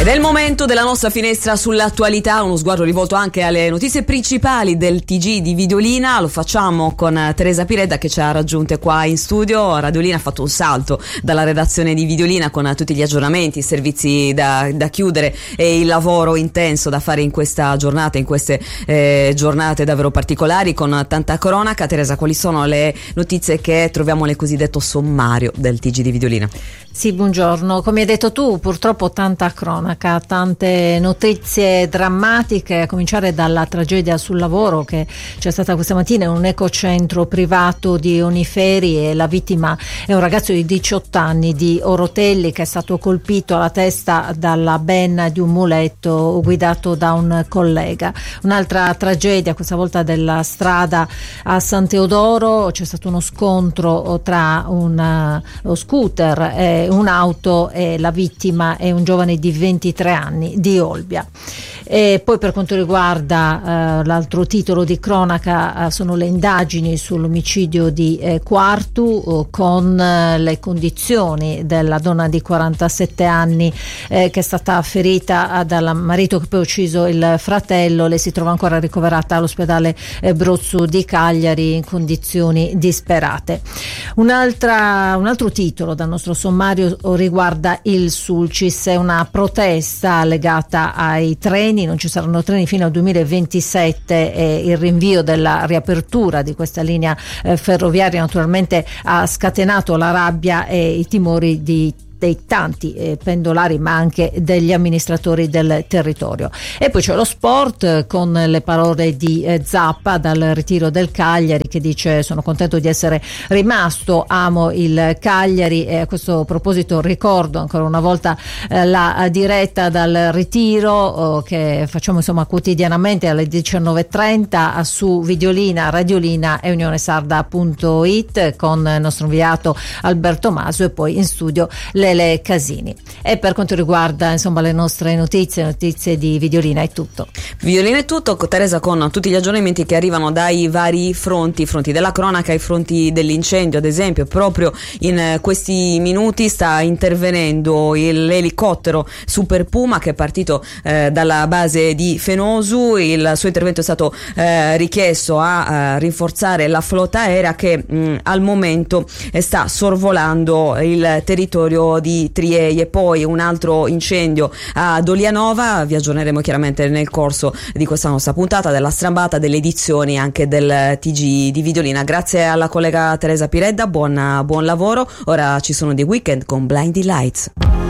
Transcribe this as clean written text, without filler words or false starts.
Ed è il momento della nostra finestra sull'attualità, uno sguardo rivolto anche alle notizie principali del TG di Videolina. Lo facciamo con Teresa Piredda, che ci ha raggiunte qua in studio. Radiolina ha fatto un salto dalla redazione di Videolina con tutti gli aggiornamenti, i servizi da chiudere e il lavoro intenso da fare in questa giornata, in queste giornate davvero particolari con tanta cronaca. Teresa, quali sono le notizie che troviamo nel cosiddetto sommario del TG di Videolina? Sì, buongiorno. Come hai detto tu, purtroppo tanta cronaca, tante notizie drammatiche, a cominciare dalla tragedia sul lavoro che c'è stata questa mattina in un ecocentro privato di Oniferi, e la vittima è un ragazzo di 18 anni di Orotelli che è stato colpito alla testa dalla benna di un muletto guidato da un collega. Un'altra tragedia, questa volta della strada a San Teodoro, c'è stato uno scontro tra lo scooter e un'auto, e la vittima è un giovane di 23 anni di Olbia. E poi, per quanto riguarda l'altro titolo di cronaca, sono le indagini sull'omicidio di Quartu, con le condizioni della donna di 47 anni che è stata ferita dal marito, che poi ha ucciso il fratello. Lei si trova ancora ricoverata all'ospedale Brozzu di Cagliari in condizioni disperate. Un altro titolo dal nostro sommario riguarda il Sulcis, è una protesta legata ai treni. Non ci saranno treni fino al 2027 e il rinvio della riapertura di questa linea ferroviaria naturalmente ha scatenato la rabbia e i timori dei tanti pendolari, ma anche degli amministratori del territorio. E poi c'è lo sport, con le parole di Zappa dal ritiro del Cagliari, che dice: sono contento di essere rimasto, amo il Cagliari. E a questo proposito ricordo ancora una volta la diretta dal ritiro che facciamo quotidianamente alle 19:30 su Videolina, Radiolina e unionesarda.it con il nostro inviato Alberto Maso, e poi in studio Lele Casini. E per quanto riguarda le nostre notizie di Videolina è tutto. Videolina è tutto, Teresa, con tutti gli aggiornamenti che arrivano dai vari fronti della cronaca, ai fronti dell'incendio. Ad esempio, proprio in questi minuti sta intervenendo l'elicottero Super Puma, che è partito dalla base di Fenosu. Il suo intervento è stato richiesto a rinforzare la flotta aerea che al momento sta sorvolando il territorio di Triei. E poi un altro incendio a Dolianova. Vi aggiorneremo chiaramente nel corso di questa nostra puntata della strambata delle edizioni anche del TG di Videolina. Grazie alla collega Teresa Piredda, buon lavoro. Ora ci sono dei Weekend con Blinding Lights.